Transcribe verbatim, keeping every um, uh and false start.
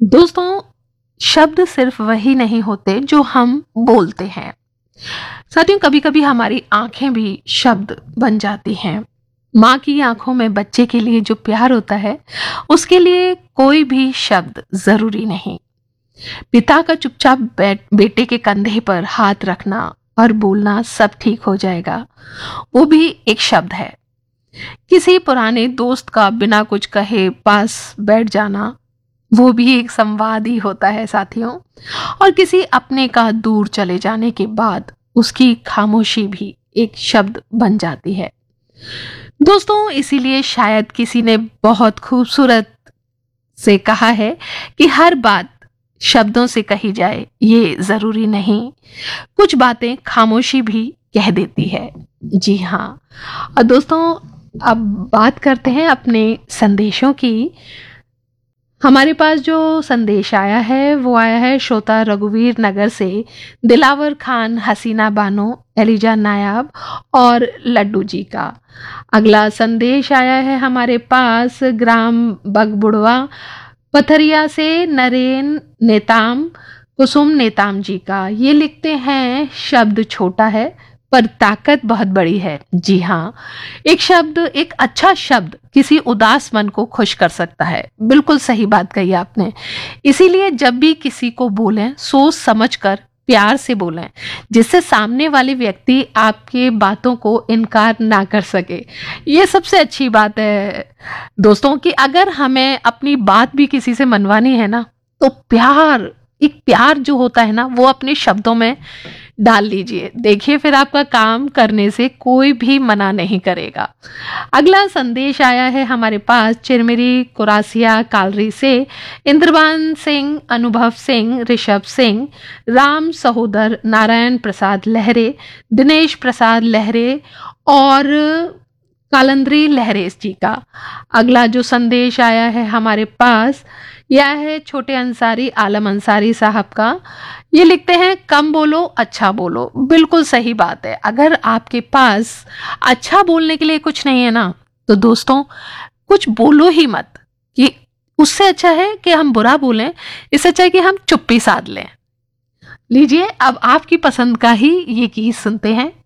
दोस्तों, शब्द सिर्फ वही नहीं होते जो हम बोलते हैं। साथियों, कभी कभी हमारी आंखें भी शब्द बन जाती हैं। माँ की आंखों में बच्चे के लिए जो प्यार होता है, उसके लिए कोई भी शब्द जरूरी नहीं। पिता का चुपचाप बैठ बेटे के कंधे पर हाथ रखना और बोलना सब ठीक हो जाएगा, वो भी एक शब्द है। किसी पुराने दोस्त का बिना कुछ कहे पास बैठ जाना, वो भी एक संवाद ही होता है साथियों। और किसी अपने का दूर चले जाने के बाद उसकी खामोशी भी एक शब्द बन जाती है। दोस्तों, इसीलिए शायद किसी ने बहुत खूबसूरत से कहा है कि हर बात शब्दों से कही जाए ये जरूरी नहीं, कुछ बातें खामोशी भी कह देती है। जी हाँ। और दोस्तों, अब बात करते हैं अपने संदेशों की। हमारे पास जो संदेश आया है वो आया है श्रोता रघुवीर नगर से। दिलावर खान, हसीना बानो, एलिजा नायाब और लड्डू जी का। अगला संदेश आया है हमारे पास ग्राम बगबुड़वा, पथरिया से नरेन नेताम, कुसुम नेताम जी का। ये लिखते हैं, शब्द छोटा है पर ताकत बहुत बड़ी है। जी हाँ, एक शब्द, एक अच्छा शब्द किसी उदास मन को खुश कर सकता है। बिल्कुल सही बात कही आपने। इसीलिए जब भी किसी को बोलें, सोच समझ कर प्यार से बोलें, जिससे सामने वाले व्यक्ति आपके बातों को इनकार ना कर सके। ये सबसे अच्छी बात है दोस्तों, कि अगर हमें अपनी बात भी किसी से मनवानी है ना, तो प्यार, एक प्यार जो होता है ना, वो अपने शब्दों में डाल लीजिए। देखिए, फिर आपका काम करने से कोई भी मना नहीं करेगा। अगला संदेश आया है हमारे पास चिरमिरी कुरासिया कालरी से। इंद्रबान सिंह, अनुभव सिंह, ऋषभ सिंह, राम सहोदर, नारायण प्रसाद लहरे, दिनेश प्रसाद लहरे और कालंद्री लहरेश जी का। अगला जो संदेश आया है हमारे पास, यह है छोटे अंसारी, आलम अंसारी साहब का। ये लिखते हैं, कम बोलो अच्छा बोलो। बिल्कुल सही बात है। अगर आपके पास अच्छा बोलने के लिए कुछ नहीं है ना, तो दोस्तों कुछ बोलो ही मत। कि उससे अच्छा है कि हम बुरा बोलें, इससे अच्छा है कि हम चुप्पी साध लें। लीजिए, अब आपकी पसंद का ही ये गीत सुनते हैं।